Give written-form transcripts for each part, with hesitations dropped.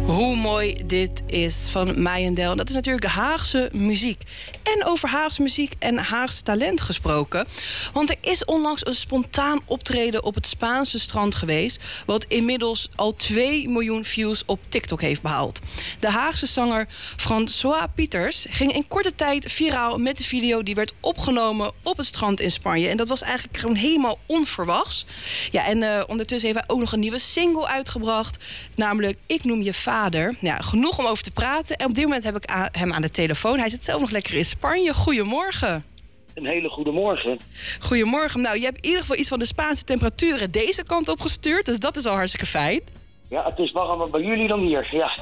Hoe mooi dit is van Mayendel. Dat is natuurlijk Haagse muziek. En over Haagse muziek en Haags talent gesproken. Want er is onlangs een spontaan optreden op het Spaanse strand geweest, wat inmiddels al 2 miljoen views op TikTok heeft behaald. De Haagse zanger François Pieters ging in korte tijd viraal met de video die werd opgenomen op het strand in Spanje. En dat was eigenlijk gewoon helemaal onverwachts. Ja, en ondertussen heeft hij ook nog een nieuwe single uitgebracht, namelijk Ik Noem Je Vader. Ja, genoeg om over te praten. En op dit moment heb ik hem aan de telefoon. Hij zit zelf nog lekker in Spanje. Goedemorgen. Een hele goede morgen. Goedemorgen. Nou, je hebt in ieder geval iets van de Spaanse temperaturen deze kant op gestuurd. Dus dat is al hartstikke fijn. Ja, het is warmer bij jullie dan hier. Ja.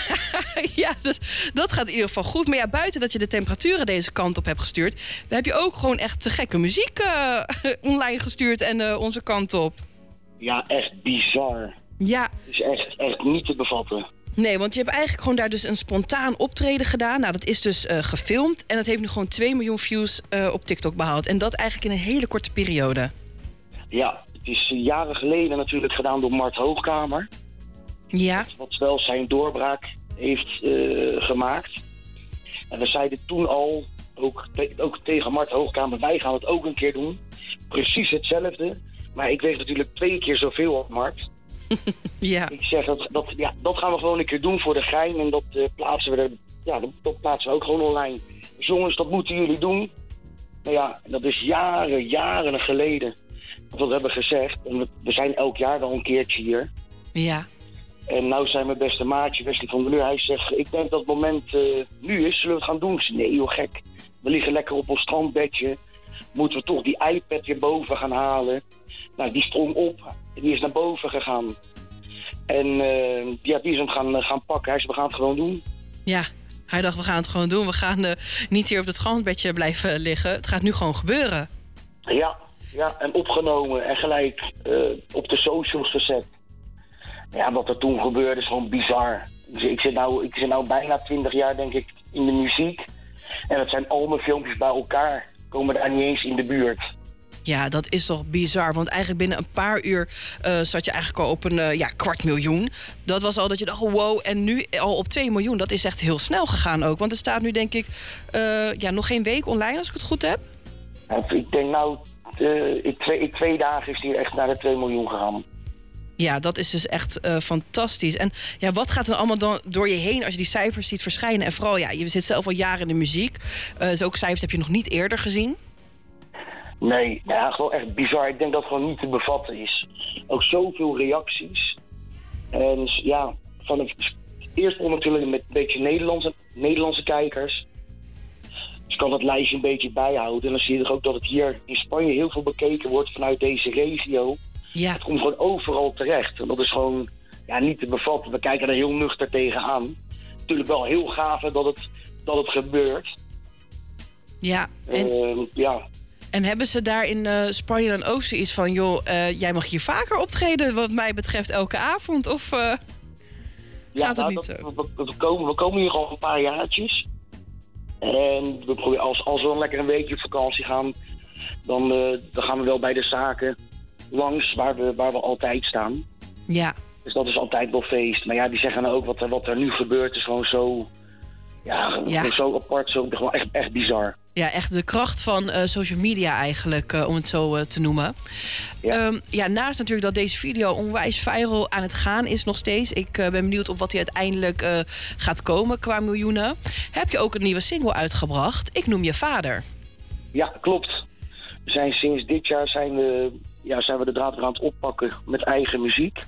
Ja, dus dat gaat in ieder geval goed. Maar ja, buiten dat je de temperaturen deze kant op hebt gestuurd, heb je ook gewoon echt te gekke muziek online gestuurd en onze kant op. Ja, echt bizar. Ja. Het is echt niet te bevatten. Nee, want je hebt eigenlijk gewoon daar dus een spontaan optreden gedaan. Nou, dat is dus gefilmd. En dat heeft nu gewoon 2 miljoen views op TikTok behaald. En dat eigenlijk in een hele korte periode. Ja, het is jaren geleden natuurlijk gedaan door Mart Hoogkamer. Ja. Wat wel zijn doorbraak heeft gemaakt. En we zeiden toen al, ook tegen Mart Hoogkamer, wij gaan het ook een keer doen. Precies hetzelfde. Maar ik weeg natuurlijk 2 keer zoveel als Mart. Ja. Ik zeg dat gaan we gewoon een keer doen voor de gein. En dat plaatsen we dat plaatsen we ook gewoon online. Dus jongens, dat moeten jullie doen. Nou ja, dat is jaren geleden dat we hebben gezegd. En we zijn elk jaar wel een keertje hier. Ja. En nou zijn mijn beste maatje, Wesley van der Leur, hij zegt, ik denk dat het moment nu is, zullen we het gaan doen? Nee joh, gek. We liggen lekker op ons strandbedje. Moeten we toch die iPad weer boven gaan halen? Nou, die sprong op. Die is naar boven gegaan. En die is hem gaan pakken. Hij zei, we gaan het gewoon doen. Ja, hij dacht, we gaan het gewoon doen. We gaan niet hier op het strandbedje blijven liggen. Het gaat nu gewoon gebeuren. Ja, en opgenomen en gelijk op de socials gezet. Ja, wat er toen gebeurde is gewoon bizar. Ik zit nou bijna 20 jaar, denk ik, in de muziek. En dat zijn al mijn filmpjes bij elkaar. Komen daar niet eens in de buurt. Ja, dat is toch bizar. Want eigenlijk binnen een paar uur zat je eigenlijk al op een 250.000. Dat was al dat je dacht, wow. En nu al op 2 miljoen. Dat is echt heel snel gegaan ook. Want er staat nu denk ik nog geen week online, als ik het goed heb. Ik denk in 2 dagen is die echt naar de 2 miljoen gegaan. Ja, dat is dus echt fantastisch. En ja, wat gaat er allemaal door je heen als je die cijfers ziet verschijnen? En vooral, ja, je zit zelf al jaren in de muziek. Zulke cijfers heb je nog niet eerder gezien. Nee, ja, gewoon echt bizar. Ik denk dat het gewoon niet te bevatten is. Ook zoveel reacties. En ja, eerst natuurlijk met een beetje Nederlandse kijkers. Dus ik kan dat lijstje een beetje bijhouden. En dan zie je toch ook dat het hier in Spanje heel veel bekeken wordt vanuit deze regio. Ja. Het komt gewoon overal terecht. En dat is gewoon niet te bevatten. We kijken er heel nuchter tegenaan. Natuurlijk wel heel gaaf dat het gebeurt. Ja, En hebben ze daar in Spanje dan ook zoiets van, joh, jij mag hier vaker optreden wat mij betreft elke avond? Of gaat het niet zo? We komen hier al een paar jaartjes. En we proberen, als we dan lekker een weekje op vakantie gaan, dan gaan we wel bij de zaken langs waar we altijd staan. Ja. Dus dat is altijd wel feest. Maar ja, die zeggen dan ook wat er nu gebeurt is gewoon zo, zo apart, gewoon echt bizar. Ja, echt de kracht van social media eigenlijk, om het zo te noemen. Ja. Naast natuurlijk dat deze video onwijs viral aan het gaan is nog steeds. Ik ben benieuwd op wat hij uiteindelijk gaat komen qua miljoenen. Heb je ook een nieuwe single uitgebracht? Ik Noem Je Vader. Ja, klopt. We zijn sinds dit jaar zijn we de draad weer aan het oppakken met eigen muziek.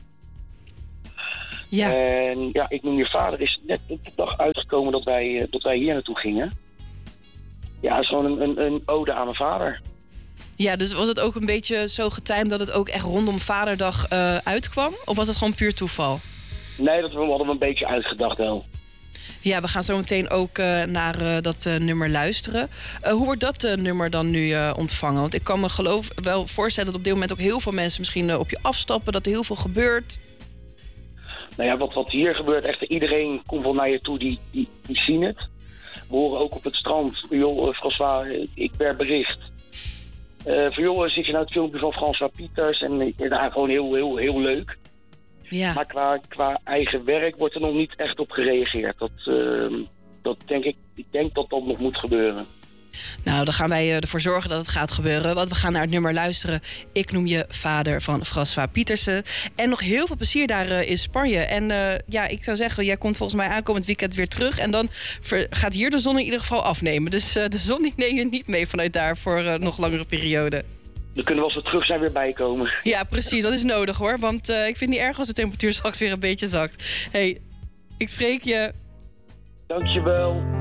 Ja. En ja, Ik Noem Je Vader is net op de dag uitgekomen dat wij hier naartoe gingen. Ja, het is gewoon een ode aan mijn vader. Ja, dus was het ook een beetje zo getimed dat het ook echt rondom Vaderdag uitkwam? Of was het gewoon puur toeval? Nee, dat hadden we een beetje uitgedacht wel. Ja, we gaan zo meteen ook naar dat nummer luisteren. Hoe wordt dat nummer dan nu ontvangen? Want ik kan me wel voorstellen dat op dit moment ook heel veel mensen misschien op je afstappen. Dat er heel veel gebeurt. Nou ja, wat hier gebeurt, echt iedereen komt wel naar je toe die zien het. We horen ook op het strand, joh, François, ik per bericht. Van joh, zit je nou het filmpje van François Pieters? En gewoon heel leuk. Ja. Maar qua eigen werk wordt er nog niet echt op gereageerd. Dat denk ik denk dat dat nog moet gebeuren. Nou, dan gaan wij ervoor zorgen dat het gaat gebeuren. Want we gaan naar het nummer luisteren. Ik noem je vader van François Pietersen. En nog heel veel plezier daar in Spanje. En ik zou zeggen, jij komt volgens mij aankomend weekend weer terug. En dan gaat hier de zon in ieder geval afnemen. Dus de zon die neem je niet mee vanuit daar voor nog langere periode. Dan kunnen we als we terug zijn weer bijkomen. Ja, precies. Dat is nodig hoor. Want ik vind het niet erg als de temperatuur straks weer een beetje zakt. Hey, ik spreek je. Dankjewel.